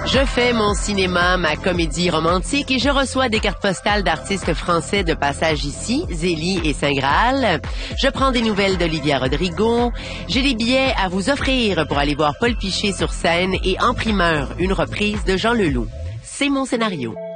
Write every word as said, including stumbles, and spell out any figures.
Je fais mon cinéma, ma comédie romantique et je reçois des cartes postales d'artistes français de passage ici, Zélie et Saint-Graal. Je prends des nouvelles d'Olivia Rodrigo. J'ai des billets à vous offrir pour aller voir Paul Piché sur scène et en primeur, une reprise de Jean Leloup. C'est mon scénario.